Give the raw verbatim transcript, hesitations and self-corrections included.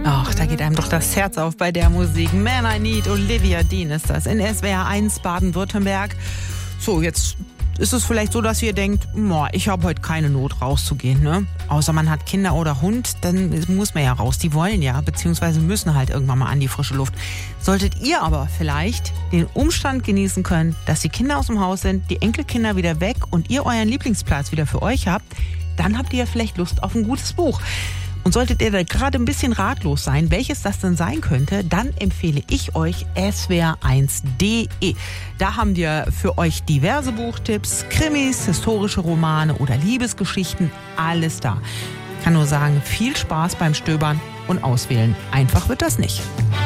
Ach, da geht einem doch das Herz auf bei der Musik. Man I Need, Olivia Dean ist das in S W R eins Baden-Württemberg. So, jetzt ist es vielleicht so, dass ihr denkt, boah, ich habe heute keine Not rauszugehen, ne? Außer man hat Kinder oder Hund, dann muss man ja raus. Die wollen ja, beziehungsweise müssen halt irgendwann mal an die frische Luft. Solltet ihr aber vielleicht den Umstand genießen können, dass die Kinder aus dem Haus sind, die Enkelkinder wieder weg und ihr euren Lieblingsplatz wieder für euch habt, dann habt ihr vielleicht Lust auf ein gutes Buch. Und solltet ihr da gerade ein bisschen ratlos sein, welches das denn sein könnte, dann empfehle ich euch S W R eins punkt de. Da haben wir für euch diverse Buchtipps, Krimis, historische Romane oder Liebesgeschichten, alles da. Ich kann nur sagen, viel Spaß beim Stöbern und Auswählen. Einfach wird das nicht.